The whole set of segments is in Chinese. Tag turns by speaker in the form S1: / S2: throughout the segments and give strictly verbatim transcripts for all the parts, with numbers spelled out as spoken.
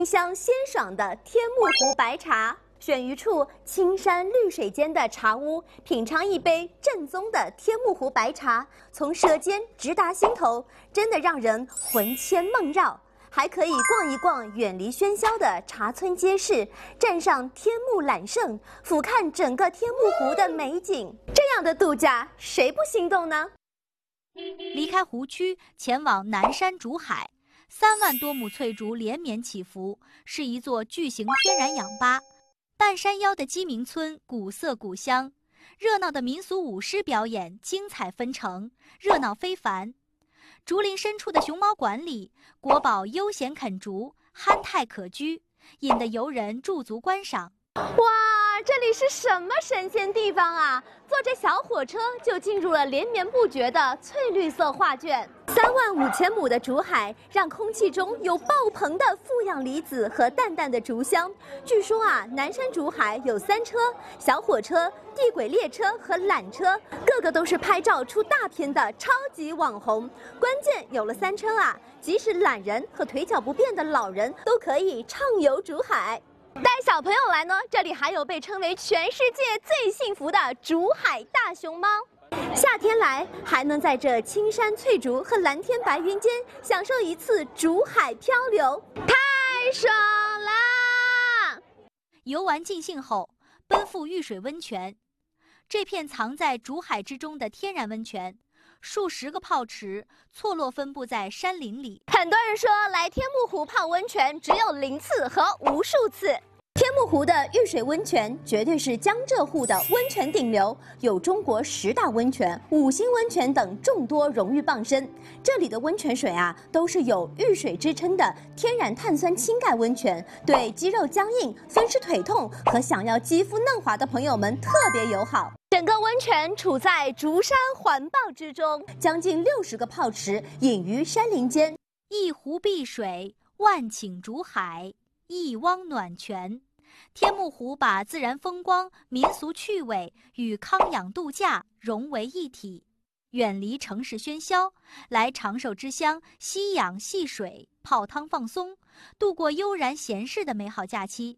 S1: 香鲜爽的天目湖白茶，选一处青山绿水间的茶屋，品尝一杯正宗的天目湖白茶，从舌尖直达心头，真的让人魂牵梦绕。还可以逛一逛远离喧嚣的茶村街市，站上天目揽胜，俯瞰整个天目湖的美景。这样的度假，谁不心动呢？
S2: 离开湖区，前往南山竹海。三万多亩翠竹连绵起伏，是一座巨型天然氧吧。半山腰的鸡鸣村古色古香，热闹的民俗舞狮表演精彩纷呈，热闹非凡。竹林深处的熊猫馆里，国宝悠闲啃竹，憨态可掬，引得游人驻足观赏。
S1: 哇，这里是什么神仙地方啊！坐着小火车就进入了连绵不绝的翠绿色画卷。三万五千亩的竹海，让空气中有爆棚的负氧离子和淡淡的竹香。据说啊，南山竹海有三车：小火车、地轨列车和缆车，个个都是拍照出大片的超级网红。关键有了三车啊，即使懒人和腿脚不便的老人都可以畅游竹海。带小朋友来呢，这里还有被称为全世界最幸福的竹海大熊猫。夏天来，还能在这青山翠竹和蓝天白云间享受一次竹海漂流，太爽啦！
S2: 游玩尽兴后，奔赴玉水温泉。这片藏在竹海之中的天然温泉，数十个泡池错落分布在山林里。
S1: 很多人说来天目湖泡温泉只有零次和无数次。天目湖的玉水温泉绝对是江浙沪的温泉顶流，有中国十大温泉、五星温泉等众多荣誉傍身。这里的温泉水啊，都是有玉水之称的天然碳酸氢钙温泉，对肌肉僵硬、风湿腿痛和想要肌肤嫩滑的朋友们特别友好。整个温泉处在竹山环抱之中，将近六十个泡池隐于山林间，
S2: 一湖碧水，万顷竹海，一汪暖泉。天目湖把自然风光、民俗趣味与康养度假融为一体，远离城市喧嚣，来长寿之乡吸氧戏水、泡汤放松，度过悠然闲适的美好假期。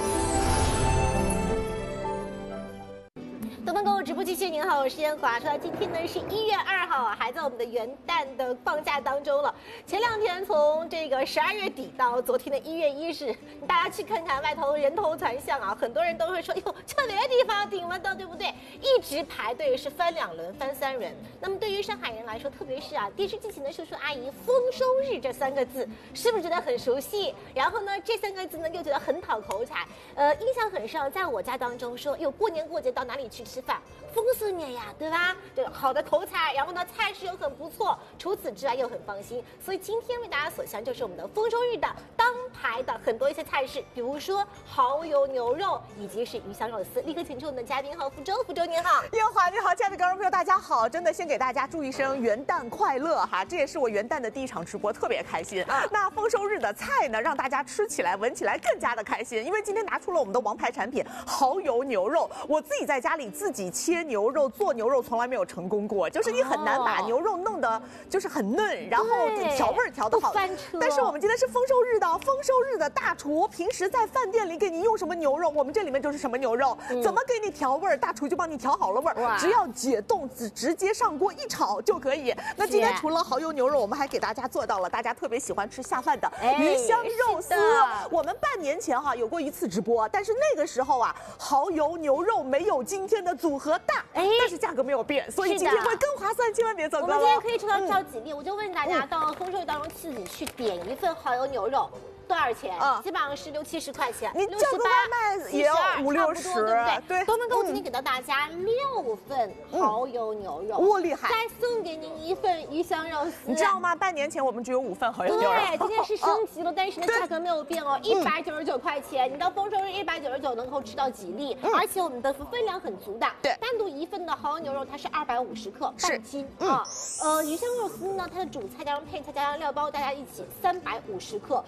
S3: 东方购物直播继续，您好，我是燕华。说到今天呢是一月二号啊，还在我们的元旦的放假当中了。前两天从这个十二月底到昨天的一月一日，大家去看看外头人头攒向啊，很多人都会说，哟，这哪个地方顶了的，对不对？一直排队是翻两轮、翻三轮。那么对于上海人来说，特别是啊电视机前的叔叔阿姨，丰收日这三个字是不是觉得很熟悉？然后呢，这三个字呢又觉得很讨口彩，呃，印象很深。在我家当中说，哟，过年过节到哪里去吃饭？丰收年呀，对吧？对，好的口彩，然后呢，菜式又很不错，除此之外又很放心。所以今天为大家所向就是我们的丰收日的当排的很多一些菜式，比如说蚝油牛肉以及是鱼香肉丝。立刻请出我们的嘉宾哈，福州，福州您好，
S4: 燕华你好，亲爱的观众朋友大家好，真的先给大家祝一声元旦快乐哈，这也是我元旦的第一场直播，特别开心。啊、那丰收日的菜呢，让大家吃起来、闻起来更加的开心，因为今天拿出了我们的王牌产品蚝油牛肉，我自己在家里自己切牛肉做牛肉从来没有成功过，就是你很难把牛肉弄得就是很嫩，然后调味调得好。但是我们今天是丰收日的，丰收日的大厨平时在饭店里给你用什么牛肉，我们这里面就是什么牛肉，嗯、怎么给你调味，大厨就帮你调好了味儿，只要解冻直直接上锅一炒就可以。那今天除了蚝油牛肉，我们还给大家做到了大家特别喜欢吃下饭的鱼香肉丝。我们半年前哈、啊、有过一次直播，但是那个时候啊蚝油牛肉没有今天的组合大。哎，但是价格没有变，所以今天会更划算，千万别走高了。
S3: 我们今天可以抽到挑几例，嗯、我就问大家，到丰收日当中自己去点一份蚝油牛肉。多少钱？嗯，基本上是六七十块钱，
S4: 你叫个外卖也要五六十，
S3: 对不对？
S4: 对。
S3: 东方购物今天给到大家六份蚝油牛肉，
S4: 哇，厉害！
S3: 再送给您一份鱼香肉丝，
S4: 你知道吗？半年前我们只有五份蚝油牛肉，
S3: 对，今天是升级了，但是呢价格没有变哦，一百九十九块钱，你到丰收日一百九十九能够吃到几粒，而且我们的分量很足的，对，单独一份的蚝油牛肉它是二百五十克，半斤啊，呃，鱼香肉丝呢，它的主菜加上配菜加上料包，大家一起三百五十克，足迹。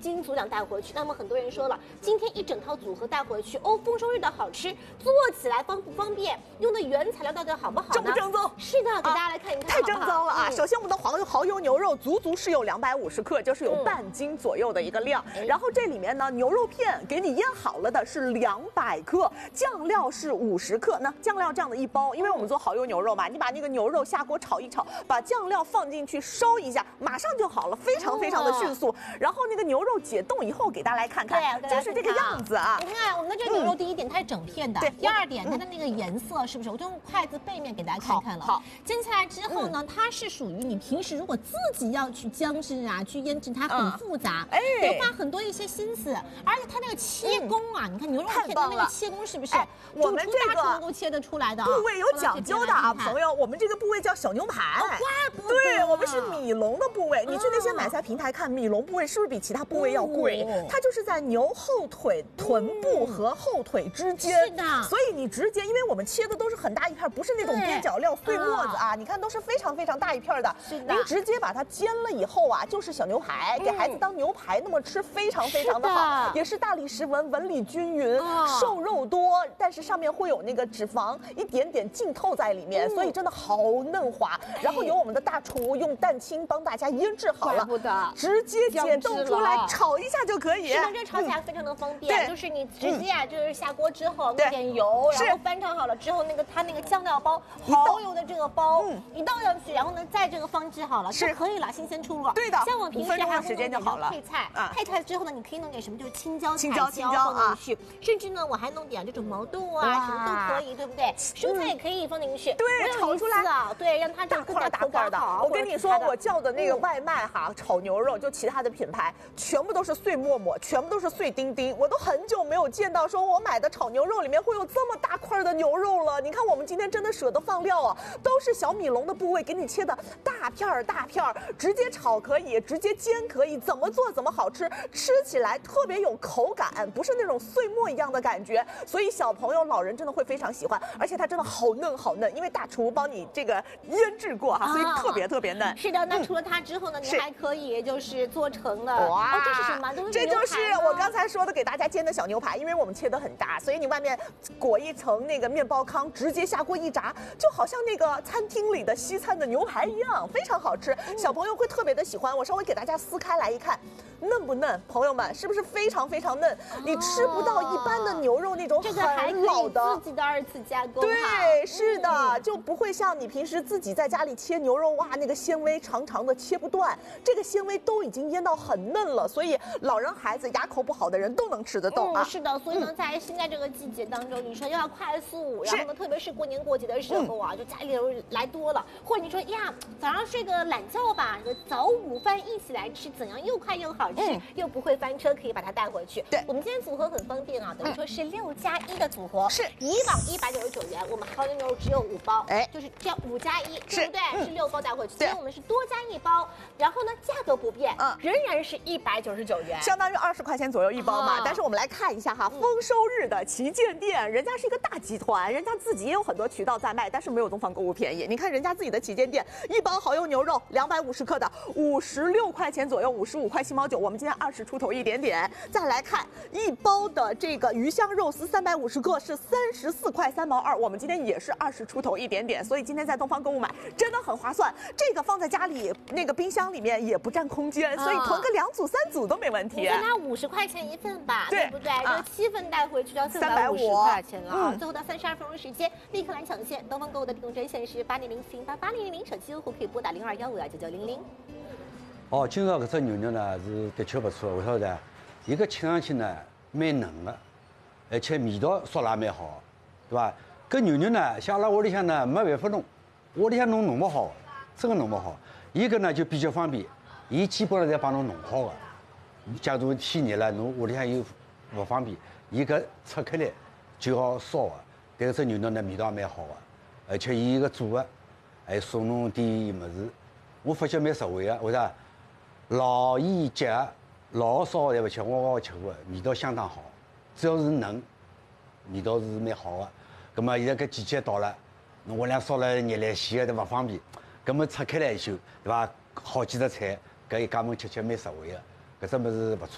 S3: 斤足两带回去。那么很多人说了，今天一整套组合带回去，哦，丰收日的好吃，做起来方不方便？用的原材料到底好不好呢？
S4: 正不正宗？
S3: 是的，给大家来看一看。
S4: 太正宗了啊！
S3: 嗯、
S4: 首先，我们的黄油蚝油牛肉足足是有两百五十克，就是有半斤左右的一个量。嗯、然后这里面呢，牛肉片给你腌好了的是两百克，酱料是五十克。那酱料这样的一包，因为我们做蚝油牛肉嘛，你把那个牛肉下锅炒一炒，把酱料放进去烧一下，马上就好了，非常非常的迅速。哦、然后那个牛肉解冻以后，给大家来看看，就是这个样子啊。
S3: 你看我们的这个牛肉，第一点它是整片的，
S4: 对。
S3: 第二点它的那个颜色是不是？我就用筷子背面给大家看看了。
S4: 好，
S3: 煎起来之后呢，它是属于你平时如果自己要去姜制啊，去腌制，它很复杂，哎，得花很多一些心思，而且它那个切工啊，你看牛肉片它那个切工是不是？
S4: 我们这个
S3: 能够切得出来的，
S4: 部位有讲究的啊，朋友，我们这个部位叫小牛排，
S3: 怪不得，
S4: 对，我们是米笼的部位。你去那些买菜平台看，米笼部位是不是比其他部位要贵？它就是在牛后腿、臀部和后腿之间，
S3: 是的。
S4: 所以你直接，因为我们切的都是很大一片，不是那种边角料碎末子啊，你看都是非常非常大一片的。
S3: 是的。
S4: 您直接把它煎了以后啊，就是小牛排，给孩子当牛排那么吃，非常非常的好，也是大理石纹，纹理均匀，瘦肉多，但是上面会有那个脂肪一点点浸透在里面，所以真的好嫩滑。然后由我们的大厨用蛋清帮大家腌制好了，直接解冻出来炒一下就可以。
S3: 是的，这炒起来非常的方便，就是你直接啊，就是下锅之后弄点油，然后翻炒好了之后，那个它那个酱料包，蚝油的这个包一倒上去，然后呢再这个放置好了就可以了，新鲜出炉。
S4: 对的，
S3: 像我平时还
S4: 时间就好了。
S3: 配菜，配菜之后呢，你可以弄点什么，就是青椒、
S4: 青椒、青椒
S3: 放进去，甚至呢我还弄点这种毛豆啊，什么都可以，对不对？蔬菜也可以放进去，
S4: 对，炒出来
S3: 啊，对，让它
S4: 大块大块的。我跟你说，我叫的那个外卖哈，炒牛肉就其他的品牌，全部都是碎沫沫，全部都是碎丁丁，我都很久没有见到说我买的炒牛肉里面会有这么大块的牛肉了。你看我们今天真的舍得放料啊，都是小米笼的部位给你切的大片儿大片儿，直接炒可以，直接煎可以，怎么做怎么好吃，吃起来特别有口感，不是那种碎末一样的感觉，所以小朋友老人真的会非常喜欢，而且它真的好嫩好嫩，因为大厨帮你这个腌制过哈，所以特别特别嫩。
S3: 是的，那除了它之后呢，你还可以就是做成了哇，这是什么？
S4: 这就是我刚才说的给大家煎的小牛排，因为我们切的很大，所以你外面裹一层那个面包糠，直接下锅一炸，就好像那个餐厅里的西餐的牛排一样，非常好吃，小朋友会特别的喜欢。我稍微给大家撕开来一看，嫩不嫩？朋友们，是不是非常非常嫩？你吃不到一般的牛肉那种很老的，
S3: 自己的二次加工。
S4: 对，是的，就不会像你平时自己在家里切牛肉，哇，那个纤维长长的切不断，这个纤维都已经腌到很嫩了，所以老人孩子牙口不好的人都能吃得动啊。
S3: 是的，所以呢，在现在这个季节当中，你说要快速，然后呢，特别是过年过节的时候啊，就家里人来多了，或者你说呀，早上睡个懒觉吧，早午饭一起来吃，怎样又快又好吃，又不会翻车，可以把它带回去。对，我们今天组合很方便啊，等于说是六加一的组合，是以往一百九十九元，我们蚝油牛肉只有五包，哎，就是这样五加一，对不对？是六包带回去。今天我们是多加一包，然后呢，价格不变，嗯，仍然是一百九十九元，
S4: 相当于二十块钱左右一包嘛。但是我们来看一下哈，丰收日的旗舰店，人家是一个大集团，人家自己也有很多渠道在卖，但是没有东方购物便宜。你看人家自己的旗舰店，一包蚝油牛肉两百五十克的，五十六块钱左右，五十五块七毛九。我们今天二十出头一点点。再来看一包的这个鱼香肉丝三百五十克是三十四块三毛二，我们今天也是二十出头一点点。所以今天在东方购物买真的很划算，这个放在家里那个冰箱里面也不占空间，所以囤个两组三组都没问题。
S3: 它五十块钱一份吧，对不对？这七份带回去就要三百五十块钱了啊！最后到三十二分钟时间，立刻来抢线。东方购物的订购专线是八零零四零八八零零零，手机用户可以拨打零二幺五幺九九零零。
S5: 哦，今朝搿只牛肉呢是的确不错，为啥子？伊个吃上去呢蛮嫩的，而且味道烧了也蛮好，对吧？搿牛肉呢，像阿拉屋里向呢没办法弄，屋里向弄弄不好，真个弄不好。伊搿呢就比较方便，伊基本上侪帮侬弄好的。假如天热了，侬屋里向又不方便，伊搿拆开来就好烧的。但搿只牛肉呢味道也蛮好的，而且伊个做的还送侬点物事，我发觉蛮实惠的。为啥？老盐结老烧侪勿吃，我我吃过，味道相当好。只要是嫩，味道是蛮好的。葛末现在搿季节到了，侬屋里向烧了热来稀的，都勿方便。葛末拆开来一修，对伐？好几只菜，搿一家门吃吃蛮实惠的，搿只物事勿错。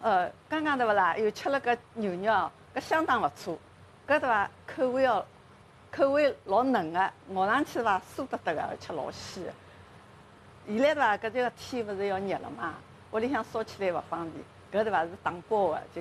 S6: 呃，刚刚对勿啦？又吃了个牛肉，搿相当勿错，搿对伐？口味哦，口味老嫩个，咬上去伐酥得得个，而且老鲜个。现在对伐？搿这个天勿是要热了嘛，屋里向烧起来勿方便，搿对伐是打包个，就